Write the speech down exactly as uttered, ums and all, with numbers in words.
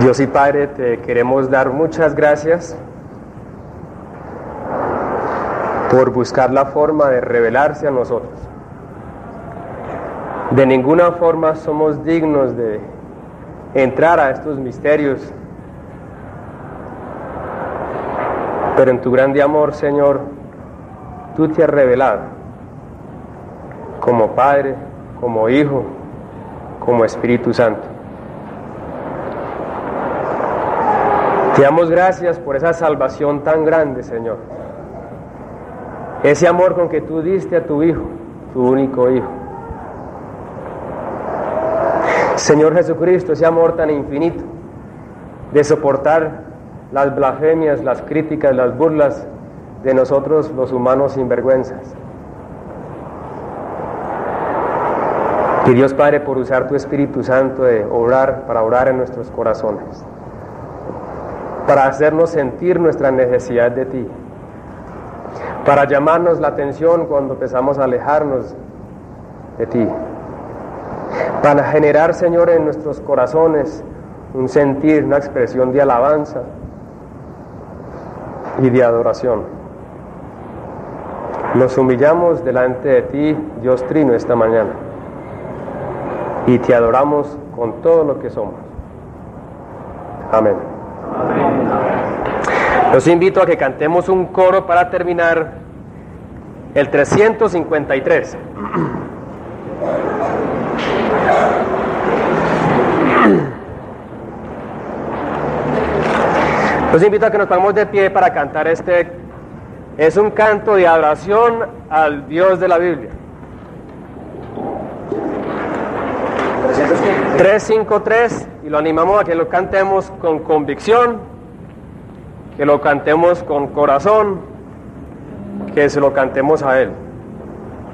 Dios y Padre, te queremos dar muchas gracias por buscar la forma de revelarse a nosotros. De ninguna forma somos dignos de entrar a estos misterios, pero en tu grande amor, Señor, tú te has revelado como Padre, como Hijo, como Espíritu Santo. Te damos gracias por esa salvación tan grande, Señor. Ese amor con que tú diste a tu Hijo, tu único Hijo. Señor Jesucristo, ese amor tan infinito de soportar las blasfemias, las críticas, las burlas de nosotros los humanos sinvergüenzas. Y Dios Padre, por usar tu Espíritu Santo de obrar, para obrar en nuestros corazones, para hacernos sentir nuestra necesidad de ti, para llamarnos la atención cuando empezamos a alejarnos de ti, para generar, Señor, en nuestros corazones un sentir, una expresión de alabanza y de adoración. Nos humillamos delante de ti, Dios Trino, esta mañana, y te adoramos con todo lo que somos. Amén. Amén. Los invito a que cantemos un coro para terminar el trescientos cincuenta y tres. Los invito a que nos pongamos de pie para cantar este. Es un canto de adoración al Dios de la Biblia. trescientos cincuenta y tres, y lo animamos a que lo cantemos con convicción, que lo cantemos con corazón, que se lo cantemos a Él.